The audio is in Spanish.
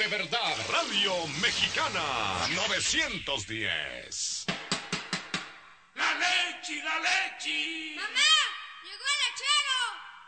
de verdad. Radio Mexicana 910. La leche, la leche. ¡Mamá! ¡Llegó el lechero!